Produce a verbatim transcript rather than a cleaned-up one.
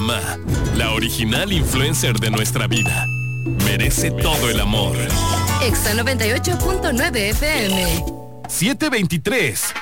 mamá, la original influencer de nuestra vida. Merece todo el amor. Exa noventa y ocho punto nueve F M. siete veintitrés.